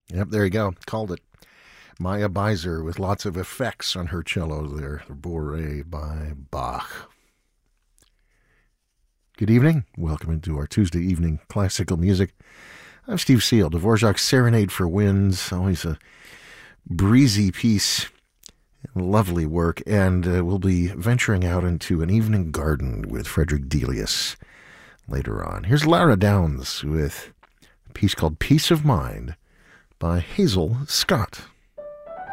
Yep, there you go. Called it. Maya Beiser with lots of effects on her cello there. Bourrée by Bach. Good evening. Welcome into our Tuesday evening classical music. I'm Steve Seal. Dvorak's Serenade for Winds. Always a breezy piece. Lovely work. And we'll be venturing out into an evening garden with Frederick Delius later on. Here's Lara Downs with a piece called Peace of Mind by Hazel Scott.